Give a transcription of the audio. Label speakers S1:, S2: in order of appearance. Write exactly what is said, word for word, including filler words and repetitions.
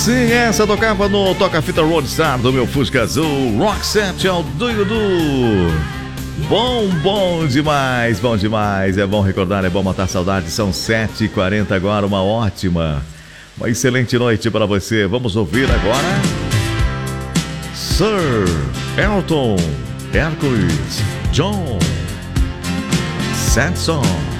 S1: Sim, essa tocava no Toca-Fita Roadstar do meu Fusca Azul, Roxette do Yudu. Bom, bom demais, bom demais. É bom recordar, é bom matar saudade. São sete e quarenta agora, uma ótima, uma excelente noite para você. Vamos ouvir agora Sir Elton, Hercules, John, Sad Song.